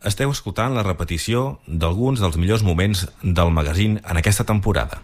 esteu escoltant la repetició d'alguns dels millors moments del magazín en aquesta temporada.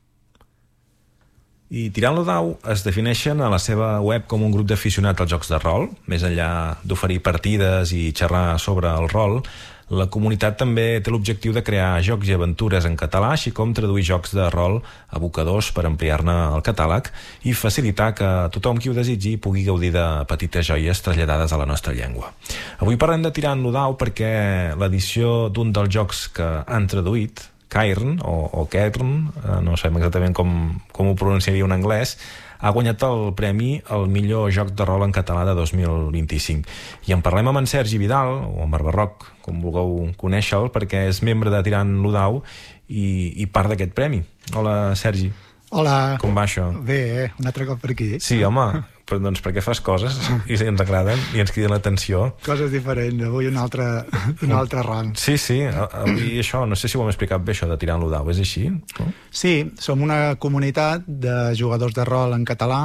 I Tirant-lo Dau es defineixen a la seva web com un grup d'aficionats als jocs de rol. Més enllà d'oferir partides i xerrar sobre el rol, la comunitat també té l'objectiu de crear jocs i aventures en català, així com traduir jocs de rol abocadors per ampliar-ne el catàleg i facilitar que tothom qui ho desitgi pugui gaudir de petites joies traslladades a la nostra llengua. Avui parlem de Tirant-lo Dau perquè l'edició d'un dels jocs que han traduït, Cairn o Cairn, no sabem exactament com ho pronunciaria en anglès, ha guanyat el premi al millor joc de rol en català de 2025. I en parlem amb en Sergi Vidal, o amb Barbarroc, com vulgueu conèixer-lo, perquè és membre de Tirant-lo Dau i part d'aquest premi. Hola, Sergi. Hola. Com va això? Bé, un altre cop per aquí. Sí, home, però doncs perquè fas coses i ens agraden i ens criden l'atenció. Coses diferents, avui un altre ram. Sí, avui això, no sé si ho hem explicat bé, això de Tirant-lo Dau, és així? No? Sí, som una comunitat de jugadors de rol en català,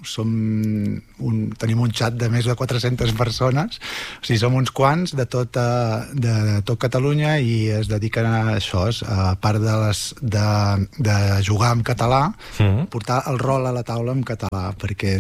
tenim un xat de més de 400 persones, o sigui, som uns quants de tot Catalunya i es dediquen a això, a part de jugar en català, portar el rol a la taula en català, perquè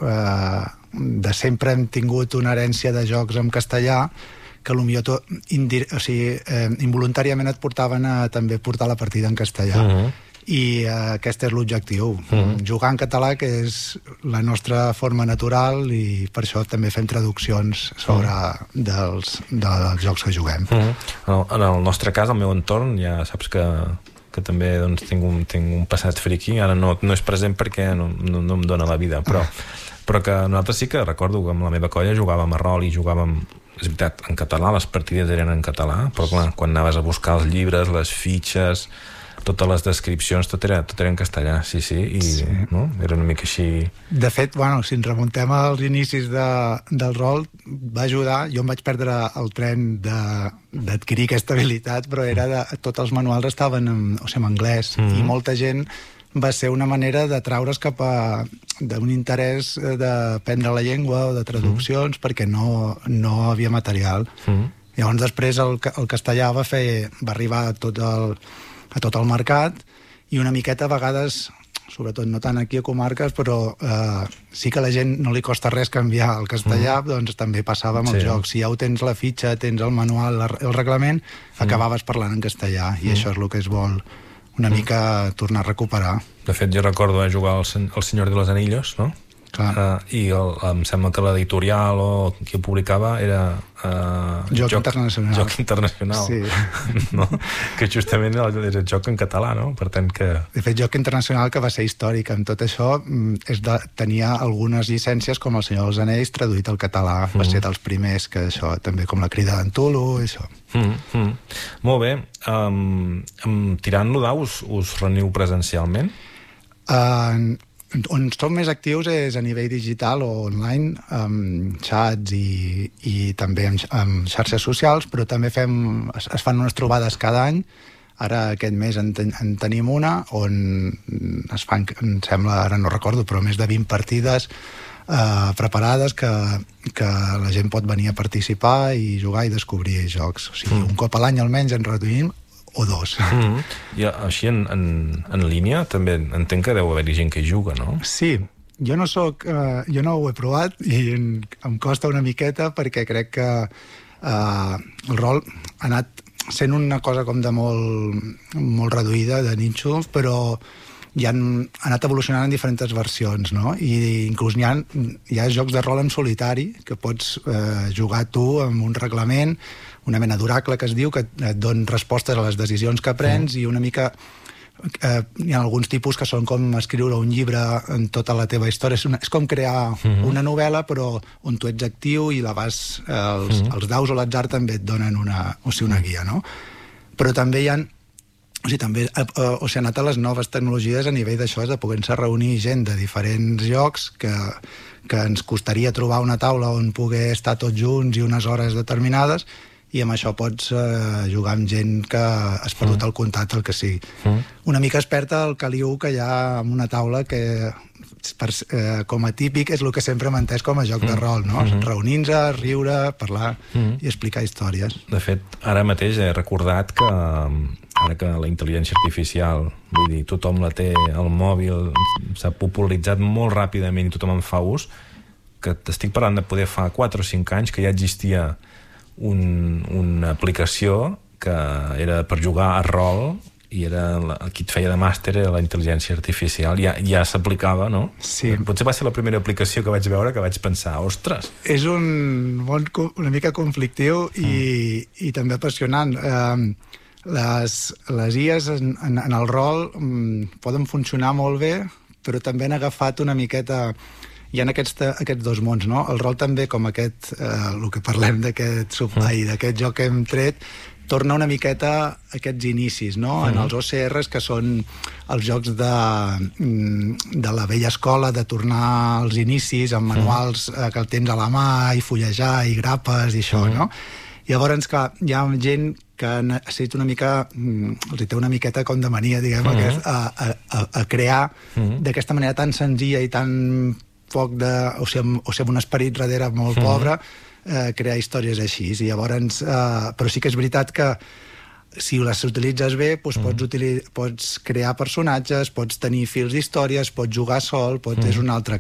de sempre hem tingut una herència de jocs en castellà que potser involuntàriament et portaven a també portar la partida en castellà. I aquest és l'objectiu, jugar en català, que és la nostra forma natural, i per això també fem traduccions dels jocs que juguem. En el nostre cas, al meu entorn, ja saps que també doncs, tinc un passat friqui, ara no és present perquè no em dóna la vida, però que nosaltres sí que recordo que amb la meva colla jugàvem a rol i jugàvem, és veritat, en català, les partides eren en català, però clar, quan anaves a buscar els llibres, les fitxes, totes les descripcions, tot era en castellà, sí, no? Era una mica així. De fet, si ens remuntem als inicis del rol, va ajudar, jo em vaig perdre el tren d'adquirir aquesta habilitat, però tots els manuals estaven en anglès, i molta gent va ser una manera de traure's cap a d'un interès d'aprendre la llengua o de traduccions, perquè no havia material. Llavors després el castellà va arribar a tot el mercat, i una miqueta a vegades, sobretot no tant aquí a comarques, però sí que a la gent no li costa res canviar al castellà, doncs també passava amb els jocs. Si ja ho tens la fitxa, tens el manual, el reglament, acabaves parlant en castellà, i això és el que es vol una mica tornar a recuperar. De fet, jo recordo jugar al Senyor de los Anillos, no? I em sembla que l'editorial o qui ho publicava era Joc Internacional. Joc Internacional, sí. No? Que justament era el joc en català, no? Per tant que... De fet, Joc Internacional, que va ser històric en tot això, tenia algunes llicències com El Senyor dels Anells traduït al català, va ser dels primers que això, també com La Crida d'en Tulu i això. Molt bé. Tirant-lo Dau us reuniu presencialment? On som més actius és a nivell digital o online, amb xats i també amb xarxes socials, però també es fan unes trobades cada any. Ara aquest mes en tenim una on es fan, em sembla, ara no recordo, però més de 20 partides preparades que la gent pot venir a participar i jugar i descobrir jocs. O sigui, un cop a l'any almenys ens reduïm, o dos. I així en línia també entenc que deu haver-hi gent que juga, no? Sí, jo no ho he provat i em costa una miqueta perquè crec que el rol ha anat sent una cosa com de molt reduïda, de nínxol, però ja han anat evolucionant en diferents versions, no? I inclús hi ha jocs de rol en solitari que pots jugar tu amb un reglament, una mena d'oracle que es diu, que et don respostes a les decisions que prens, i una mica hi ha alguns tipus que són com escriure un llibre en tota la teva història. És com crear una novel·la, però on tu ets actiu i els daus o l'atzar també et donen una guia, no? Però també hi ha també s'ha anat a les noves tecnologies a nivell d'això, de poder-se reunir gent de diferents llocs que ens costaria trobar una taula on poder estar tots junts i unes hores determinades, i amb això pots jugar amb gent que has perdut el contacte, el que sigui. Una mica experta el caliu que hi ha en una taula que, com a típic, és el que sempre m'ha entès com a joc de rol, no? Reunir-nos, riure, parlar i explicar històries. De fet, ara mateix he recordat que ara que la intel·ligència artificial, vull dir, tothom la té al mòbil, s'ha popularitzat molt ràpidament i tothom en fa ús, que t'estic parlant de poder fa 4 o 5 anys que ja existia una aplicació que era per jugar a rol i qui et feia de màster era la intel·ligència artificial, ja s'aplicava, no? Sí. Potser va ser la primera aplicació que vaig veure que vaig pensar, ostres! És un món una mica conflictiu i també apassionant. Les IAs en el rol poden funcionar molt bé, però també han agafat una miqueta... Hi ha aquests dos mons, no? El rol també, com el que parlem d'aquest submai, d'aquest joc que hem tret, torna una miqueta a aquests inicis, no? En els OCRs, que són els jocs de la vella escola, de tornar als inicis, amb manuals que el tens a la mà, i fullejar, i grapes, i això, no? Llavors, clar, hi ha gent que ha estat una mica, els té una miqueta com de mania, diguem, a crear d'aquesta manera tan senzilla i tan poc de... o sigui, amb un esperit darrere molt pobre, crear històries així. I llavors, però sí que és veritat que si les utilitzes bé, doncs pots crear personatges, pots tenir fils d'històries, pots jugar sol, és un altre